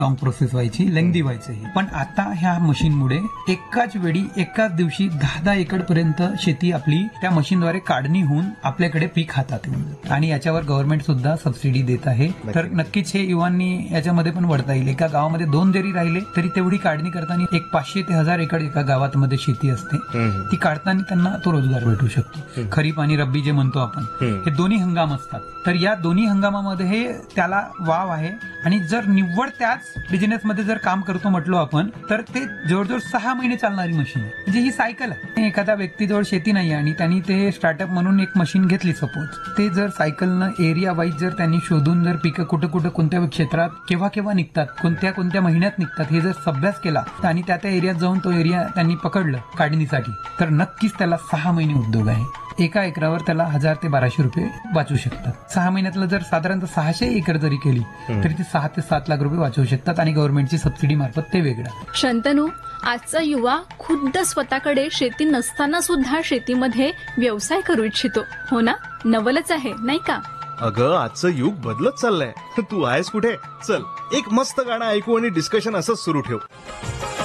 Long process व्हायची, लेंग्दी व्हायचं हे. पण आता ह्या मशीनमुळे एकाच वेळी एकाच दिवशी 10-10 एकड़ पर्यंत शेती आपली त्या मशीनद्वारे काढणी होऊन आपल्याकडे पीक हातात येऊन जातं. आणि याच्यावर गव्हर्नमेंट सुद्धा सबसिडी देत आहे. तर नक्कीच हे युवांनी याच्यामध्ये पण वळता येईल. एका गावामध्ये 2 जरी राहिले तरी तेवढी काढणी करताना 500 ते 1000 एकड़ एका गावात मध्ये शेती असते. ती काढताना त्यांना तो रोजगार भेटू शकतो. खरीप आणि रब्बी जे म्हणतो आपण, हे दोन्ही हंगाम असतात. तर या दोन्ही हंगामामध्ये हे त्याला वाव आहे. आणि जर निव्वळ त्याच बिझनेसमध्ये जर काम करतो म्हटलो आपण, तर ते जवळजवळ 6 महिने चालणारी मशीन आहे. म्हणजे ही सायकल आहे. एखाद्या व्यक्तीजवळ शेती नाही आणि त्यांनी ते स्टार्टअप म्हणून एक मशीन घेतली सपोज, ते जर सायकलनं एरिया वाईज जर त्यांनी शोधून जर पिकं कुठं कुठं कोणत्या क्षेत्रात केव्हा केव्हा निघतात, कोणत्या कोणत्या महिन्यात निघतात, हे जर अभ्यास केला आणि त्या एरियात जाऊन तो एरिया त्यांनी पकडलं काढणीसाठी, तर नक्कीच त्याला 6 महिने उद्योग आहे. एका एकरावर त्याला 1000 ते 1200 रुपये वाचू शकतात. 6 महिन्यातलं जर साधारणतः 600 एकर जरी केली तरी ते 6 ते 7 लाख रुपये वाचवू शकतात. आणि गव्हर्नमेंटची सबसिडी मार्फत ते वेगळं. शंतनू, आजचा युवा खुद्द स्वतःकडे शेती नसताना सुद्धा शेतीमध्ये व्यवसाय करू इच्छितो, हो ना? नवलच आहे नाही का? अगं, आजचं युग बदलत चाललंय. तू आहेस कुठे? चल एक मस्त गाणं ऐकू आणि डिस्कशन असंच सुरू ठेव.